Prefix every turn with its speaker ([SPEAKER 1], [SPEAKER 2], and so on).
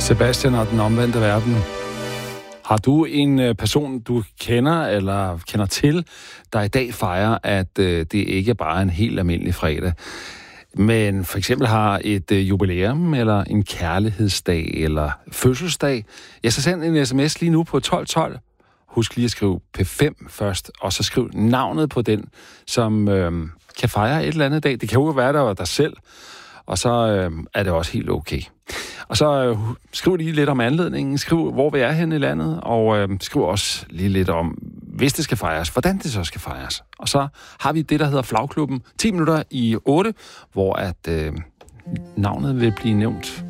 [SPEAKER 1] Sebastian og den omvendte verden. Har du en person, du kender eller kender til, der i dag fejrer, at det ikke bare er en helt almindelig fredag, men for eksempel har et jubilæum, eller en kærlighedsdag, eller fødselsdag? Ja, så send en sms lige nu på 1212. Husk lige at skrive P5 først, og så skriv navnet på den, som kan fejre et eller andet dag. Det kan jo være, der var dig selv, og så er det også helt okay. Og så skriv lige lidt om anledningen, skriv, hvor vi er henne i landet, og skriv også lige lidt om, hvis det skal fejres, hvordan det så skal fejres. Og så har vi det, der hedder Flagklubben, 10 minutter i 8, hvor at navnet vil blive nævnt